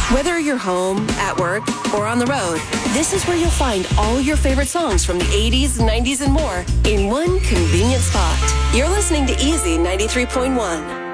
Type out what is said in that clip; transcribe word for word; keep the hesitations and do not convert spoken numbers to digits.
Whether you're home, at work, or on the road, this is where you'll find all your favorite songs from the eighties, nineties, and more in one convenient spot. You're listening to Easy ninety-three point one.